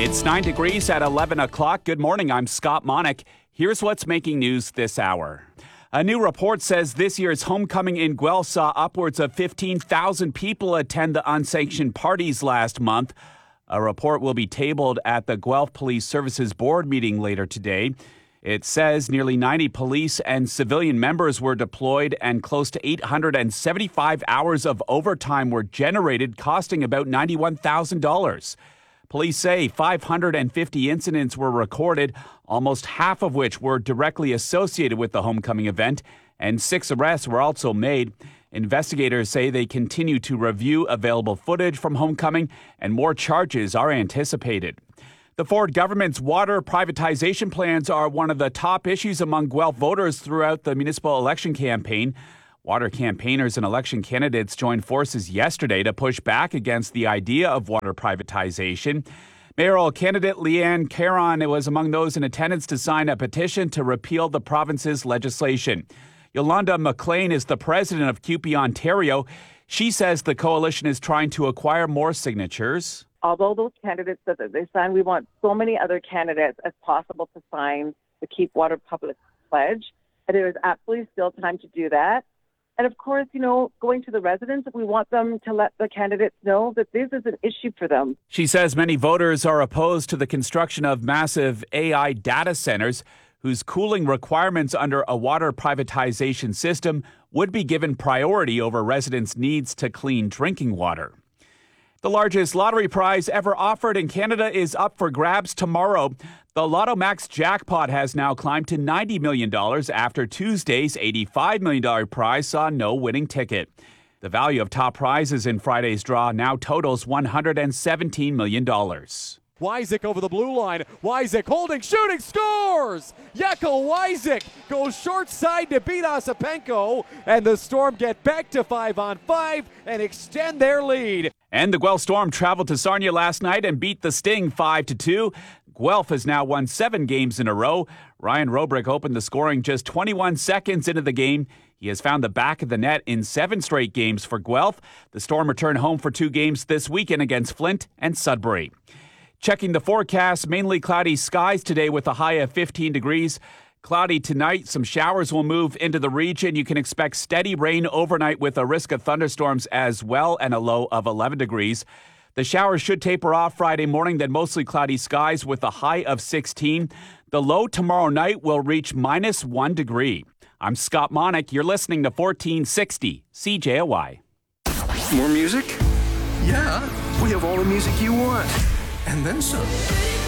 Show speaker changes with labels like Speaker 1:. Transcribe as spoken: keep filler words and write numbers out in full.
Speaker 1: It's nine degrees at eleven o'clock. Good morning. I'm Scott Monick. Here's what's making news this hour. A new report says this year's homecoming in Guelph saw upwards of fifteen thousand people attend the unsanctioned parties last month. A report will be tabled at the Guelph Police Services Board meeting later today. It says nearly ninety police and civilian members were deployed and close to eight hundred seventy-five hours of overtime were generated, costing about ninety-one thousand dollars. Police say five hundred fifty incidents were recorded, almost half of which were directly associated with the homecoming event, and six arrests were also made. Investigators say they continue to review available footage from homecoming, and more charges are anticipated. The Ford government's water privatization plans are one of the top issues among Guelph voters throughout the municipal election campaign. Water campaigners and election candidates joined forces yesterday to push back against the idea of water privatization. Mayoral candidate Leanne Caron was among those in attendance to sign a petition to repeal the province's legislation. Yolanda McLean is the president of C U P E Ontario. She says the coalition is trying to acquire more signatures.
Speaker 2: Although those candidates that they sign, we want so many other candidates as possible to sign the Keep Water Public Pledge. And there is absolutely still time to do that. And of course, you know, going to the residents, we want them to let the candidates know that this is an issue for them.
Speaker 1: She says many voters are opposed to the construction of massive A I data centers whose cooling requirements under a water privatization system would be given priority over residents' needs to clean drinking water. The largest lottery prize ever offered in Canada is up for grabs tomorrow. The Lotto Max jackpot has now climbed to ninety million dollars after Tuesday's eighty-five million dollars prize saw no winning ticket. The value of top prizes in Friday's draw now totals one hundred seventeen million dollars.
Speaker 3: Wyzik over the blue line. Wyzik holding, shooting, scores! Yakel Wyzik goes short side to beat Ossipenko, and the Storm get back to five on five and extend their lead.
Speaker 1: And the Guelph Storm traveled to Sarnia last night and beat the Sting five to two. Guelph has now won seven games in a row. Ryan Robrick opened the scoring just twenty-one seconds into the game. He has found the back of the net in seven straight games for Guelph. The Storm return home for two games this weekend against Flint and Sudbury. Checking the forecast, mainly cloudy skies today with a high of fifteen degrees. Cloudy tonight, some showers will move into the region. You can expect steady rain overnight with a risk of thunderstorms as well and a low of eleven degrees. The showers should taper off Friday morning, then mostly cloudy skies with a high of sixteen. The low tomorrow night will reach minus one degree. I'm Scott Monick. You're listening to fourteen sixty C J O Y.
Speaker 4: More music? Yeah, we have all the music you want. And then some.